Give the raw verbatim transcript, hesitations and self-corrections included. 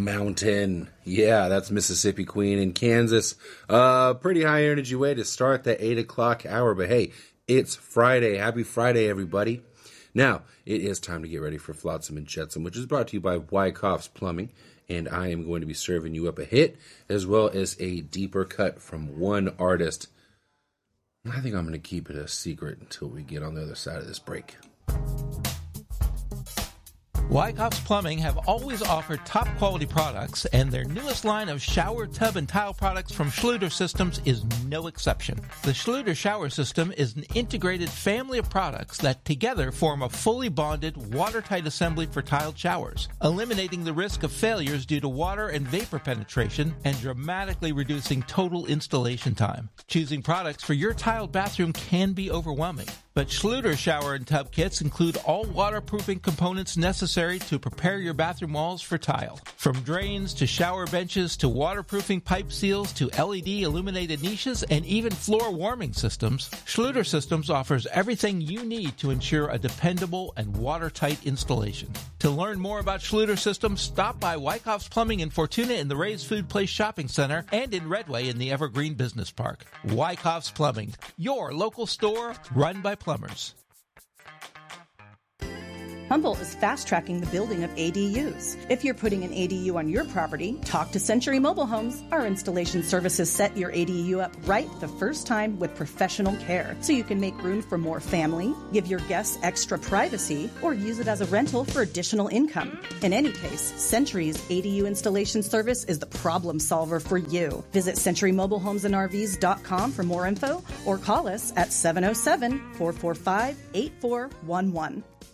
Mountain. Yeah, that's Mississippi Queen in Kansas. Uh, pretty high energy way to start the eight o'clock hour. But hey, it's Friday. Happy Friday, everybody. Now, it is time to get ready for Flotsam and Jetsam, which is brought to you by Wyckoff's Plumbing. And I am going to be serving you up a hit as well as a deeper cut from one artist. I think I'm going to keep it a secret until we get on the other side of this break. Wyckoff's Plumbing have always offered top quality products, and their newest line of shower, tub, and tile products from Schluter Systems is no exception. The Schluter shower system is an integrated family of products that together form a fully bonded, watertight assembly for tiled showers, eliminating the risk of failures due to water and vapor penetration and dramatically reducing total installation time. Choosing products for your tiled bathroom can be overwhelming, but Schluter shower and tub kits include all waterproofing components necessary to prepare your bathroom walls for tile. From drains to shower benches to waterproofing pipe seals to L E D illuminated niches and even floor warming systems, Schluter Systems offers everything you need to ensure a dependable and watertight installation. To learn more about Schluter Systems, stop by Wyckoff's Plumbing in Fortuna in the Ray's Food Place Shopping Center and in Redway in the Evergreen Business Park. Wyckoff's Plumbing, your local store run by plumbers. Humboldt is fast-tracking the building of A D Us. If you're putting an A D U on your property, talk to Century Mobile Homes. Our installation services set your A D U up right the first time with professional care, so you can make room for more family, give your guests extra privacy, or use it as a rental for additional income. In any case, Century's A D U installation service is the problem solver for you. Visit century mobile homes and r vs dot com for more info, or call us at seven oh seven, four four five, eight four one one.